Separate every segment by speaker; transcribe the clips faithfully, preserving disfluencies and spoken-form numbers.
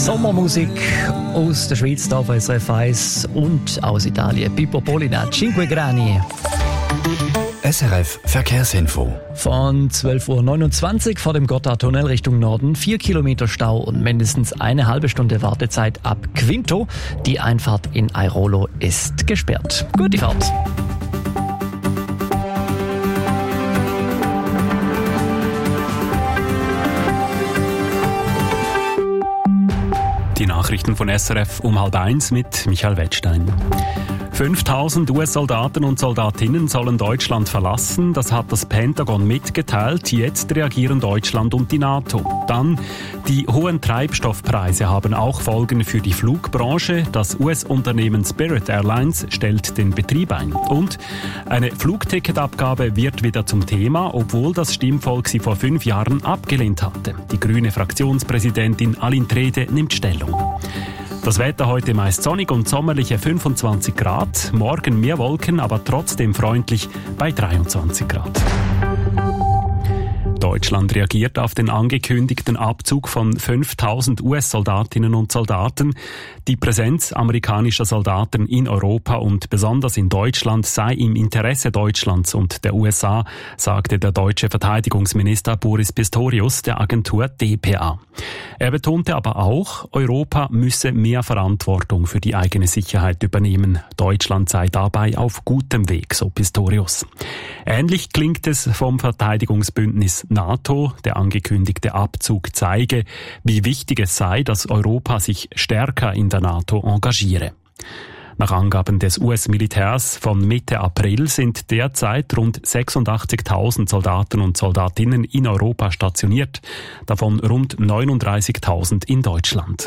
Speaker 1: Sommermusik aus der Schweiz, da auf S R F eins und aus Italien. Pippo Polina, Cinque Grani.
Speaker 2: S R F Verkehrsinfo.
Speaker 1: Von zwölf Uhr neunundzwanzig vor dem Gotthardtunnel Richtung Norden. Vier Kilometer Stau und mindestens eine halbe Stunde Wartezeit ab Quinto. Die Einfahrt in Airolo ist gesperrt. Gute Fahrt.
Speaker 3: Die Nachrichten von S R F um halb eins mit Michael Wettstein. fünftausend U S-Soldaten und Soldatinnen sollen Deutschland verlassen. Das hat das Pentagon mitgeteilt. Jetzt reagieren Deutschland und die NATO. Dann, die hohen Treibstoffpreise haben auch Folgen für die Flugbranche. Das U S-Unternehmen Spirit Airlines stellt den Betrieb ein. Und eine Flugticketabgabe wird wieder zum Thema, obwohl das Stimmvolk sie vor fünf Jahren abgelehnt hatte. Die grüne Fraktionspräsidentin Aline Trede nimmt Stellung. Das Wetter heute meist sonnig und sommerliche fünfundzwanzig Grad. Morgen mehr Wolken, aber trotzdem freundlich bei dreiundzwanzig Grad. Deutschland reagiert auf den angekündigten Abzug von fünftausend U S-Soldatinnen und Soldaten. Die Präsenz amerikanischer Soldaten in Europa und besonders in Deutschland sei im Interesse Deutschlands und der U S A, sagte der deutsche Verteidigungsminister Boris Pistorius der Agentur D P A. Er betonte aber auch, Europa müsse mehr Verantwortung für die eigene Sicherheit übernehmen. Deutschland sei dabei auf gutem Weg, so Pistorius. Ähnlich klingt es vom Verteidigungsbündnis NATO. Der angekündigte Abzug zeige, wie wichtig es sei, dass Europa sich stärker in der NATO engagiere. Nach Angaben des U S-Militärs von Mitte April sind derzeit rund sechsundachtzigtausend Soldaten und Soldatinnen in Europa stationiert, davon rund neununddreißigtausend in Deutschland.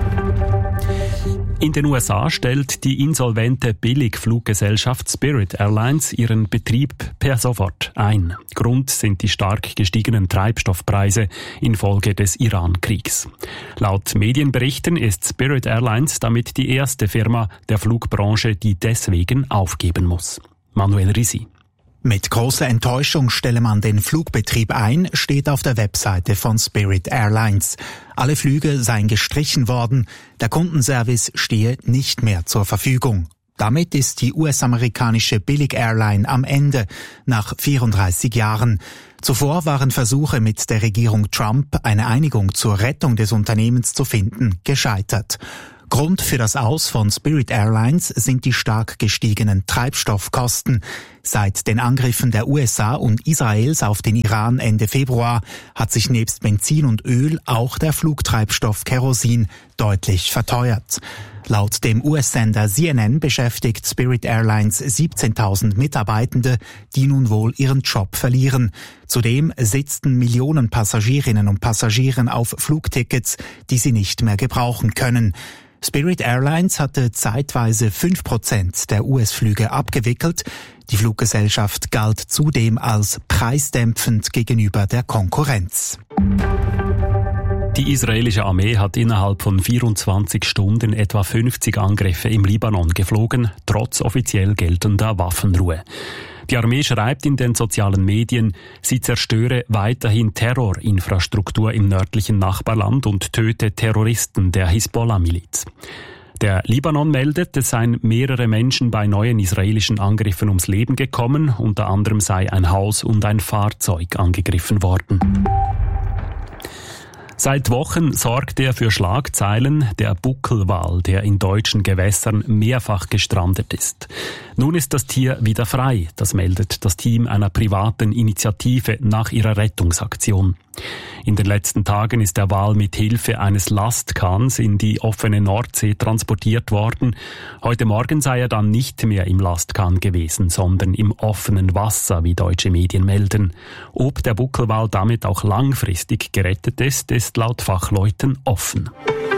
Speaker 3: In den U S A stellt die insolvente Billigfluggesellschaft Spirit Airlines ihren Betrieb per sofort ein. Grund sind die stark gestiegenen Treibstoffpreise infolge des Iran-Kriegs. Laut Medienberichten ist Spirit Airlines damit die erste Firma der Flugbranche, die deswegen aufgeben muss. Manuel Risi.
Speaker 4: Mit großer Enttäuschung stelle man den Flugbetrieb ein, steht auf der Webseite von Spirit Airlines. Alle Flüge seien gestrichen worden, der Kundenservice stehe nicht mehr zur Verfügung. Damit ist die U S-amerikanische Billig-Airline am Ende, nach vierunddreißig Jahren. Zuvor waren Versuche mit der Regierung Trump, eine Einigung zur Rettung des Unternehmens zu finden, gescheitert. Grund für das Aus von Spirit Airlines sind die stark gestiegenen Treibstoffkosten. Seit den Angriffen der U S A und Israels auf den Iran Ende Februar hat sich nebst Benzin und Öl auch der Flugtreibstoff Kerosin deutlich verteuert. Laut dem U S-Sender C N N beschäftigt Spirit Airlines siebzehntausend Mitarbeitende, die nun wohl ihren Job verlieren. Zudem sitzten Millionen Passagierinnen und Passagieren auf Flugtickets, die sie nicht mehr gebrauchen können. Spirit Airlines hatte zeitweise fünf Prozent der U S-Flüge abgewickelt. Die Fluggesellschaft galt zudem als preisdämpfend gegenüber der Konkurrenz.
Speaker 3: Die israelische Armee hat innerhalb von vierundzwanzig Stunden etwa fünfzig Angriffe im Libanon geflogen, trotz offiziell geltender Waffenruhe. Die Armee schreibt in den sozialen Medien, sie zerstöre weiterhin Terrorinfrastruktur im nördlichen Nachbarland und töte Terroristen der Hisbollah-Miliz. Der Libanon meldet, es seien mehrere Menschen bei neuen israelischen Angriffen ums Leben gekommen, unter anderem sei ein Haus und ein Fahrzeug angegriffen worden. Seit Wochen sorgt er für Schlagzeilen, der Buckelwal, der in deutschen Gewässern mehrfach gestrandet ist. Nun ist das Tier wieder frei, das meldet das Team einer privaten Initiative nach ihrer Rettungsaktion. In den letzten Tagen ist der Wal mit Hilfe eines Lastkahns in die offene Nordsee transportiert worden. Heute Morgen sei er dann nicht mehr im Lastkahn gewesen, sondern im offenen Wasser, wie deutsche Medien melden. Ob der Buckelwal damit auch langfristig gerettet ist, ist laut Fachleuten offen.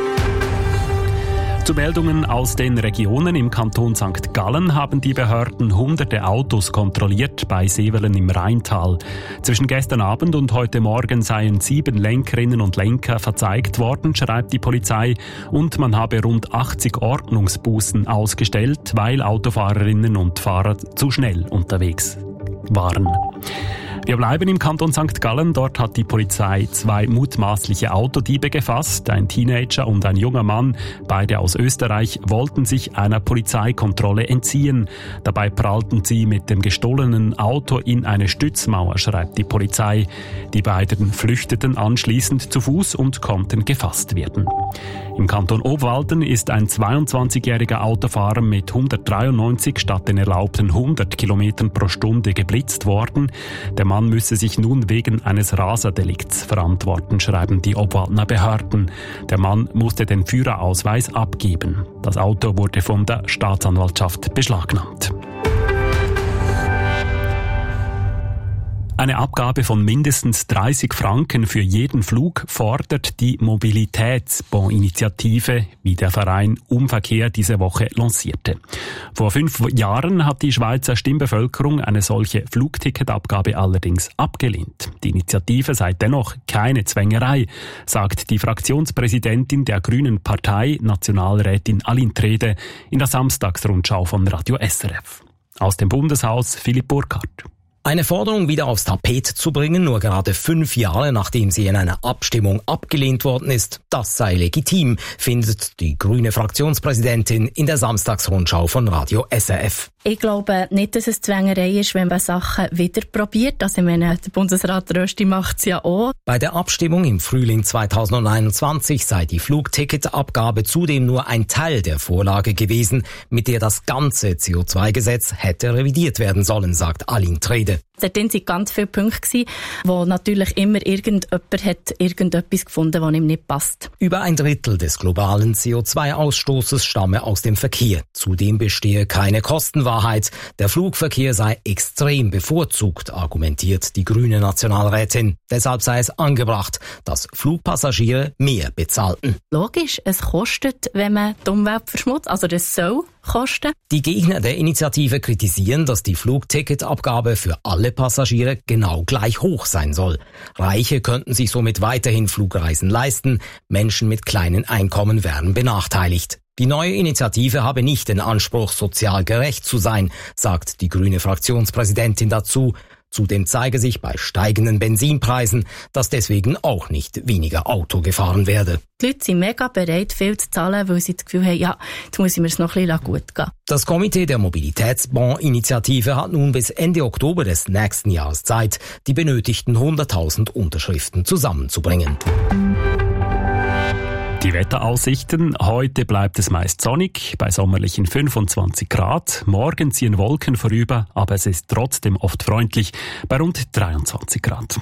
Speaker 3: Zu Meldungen aus den Regionen im Kanton Sankt Gallen haben die Behörden hunderte Autos kontrolliert bei Sevelen im Rheintal. Zwischen gestern Abend und heute Morgen seien sieben Lenkerinnen und Lenker verzeigt worden, schreibt die Polizei, und man habe rund achtzig Ordnungsbußen ausgestellt, weil Autofahrerinnen und Fahrer zu schnell unterwegs waren. Wir bleiben im Kanton Sankt Gallen. Dort hat die Polizei zwei mutmaßliche Autodiebe gefasst. Ein Teenager und ein junger Mann, beide aus Österreich, wollten sich einer Polizeikontrolle entziehen. Dabei prallten sie mit dem gestohlenen Auto in eine Stützmauer, schreibt die Polizei. Die beiden flüchteten anschließend zu Fuß und konnten gefasst werden. Im Kanton Obwalden ist ein zweiundzwanzigjähriger Autofahrer mit hundertdreiundneunzig statt den erlaubten hundert Kilometern pro Stunde geblitzt worden. Der Mann müsse sich nun wegen eines Raserdelikts verantworten, schreiben die Obwaldener Behörden. Der Mann musste den Führerausweis abgeben. Das Auto wurde von der Staatsanwaltschaft beschlagnahmt. Eine Abgabe von mindestens dreißig Franken für jeden Flug fordert die Mobilitätsbondinitiative, wie der Verein Umverkehr diese Woche lancierte. Vor fünf Jahren hat die Schweizer Stimmbevölkerung eine solche Flugticketabgabe allerdings abgelehnt. Die Initiative sei dennoch keine Zwängerei, sagt die Fraktionspräsidentin der Grünen Partei, Nationalrätin Aline Trede, in der Samstagsrundschau von Radio S R F. Aus dem Bundeshaus Philipp Burkhardt.
Speaker 5: Eine Forderung wieder aufs Tapet zu bringen, nur gerade fünf Jahre nachdem sie in einer Abstimmung abgelehnt worden ist, das sei legitim, findet die grüne Fraktionspräsidentin in der Samstagsrundschau von Radio S R F.
Speaker 6: Ich glaube nicht, dass es Zwängerei ist, wenn man Sachen wieder probiert. Also ich meine, der Bundesrat Rösti macht es ja auch.
Speaker 5: Bei der Abstimmung im Frühling zweitausendeinundzwanzig sei die Flugticketabgabe zudem nur ein Teil der Vorlage gewesen, mit der das ganze C O zwei Gesetz hätte revidiert werden sollen, sagt Aline Trede.
Speaker 6: Dort waren ganz viele Punkte, wo natürlich immer irgendjemand hat irgendetwas gefunden, was ihm nicht passt.
Speaker 5: Über ein Drittel des globalen C O zwei Ausstoßes stamme aus dem Verkehr. Zudem bestehe keine Kostenwahrheit. Der Flugverkehr sei extrem bevorzugt, argumentiert die grüne Nationalrätin. Deshalb sei es angebracht, dass Flugpassagiere mehr bezahlten.
Speaker 6: Logisch, es kostet, wenn man die Umwelt verschmutzt. Also das soll kosten.
Speaker 5: Die Gegner der Initiative kritisieren, dass die Flugticketabgabe für alle Passagiere genau gleich hoch sein soll. Reiche könnten sich somit weiterhin Flugreisen leisten, Menschen mit kleinen Einkommen wären benachteiligt. Die neue Initiative habe nicht den Anspruch, sozial gerecht zu sein, sagt die grüne Fraktionspräsidentin dazu. Zudem zeige sich bei steigenden Benzinpreisen, dass deswegen auch nicht weniger Auto gefahren werde.
Speaker 6: Die Leute sind mega bereit, viel zu zahlen, weil sie das Gefühl haben, ja, jetzt muss ich mir es noch ein bisschen gut gehen.
Speaker 5: Das Komitee der Mobilitätsbond-Initiative hat nun bis Ende Oktober des nächsten Jahres Zeit, die benötigten hunderttausend Unterschriften zusammenzubringen.
Speaker 3: Die Wetteraussichten. Heute bleibt es meist sonnig, bei sommerlichen fünfundzwanzig Grad. Morgen ziehen Wolken vorüber, aber es ist trotzdem oft freundlich, bei rund dreiundzwanzig Grad.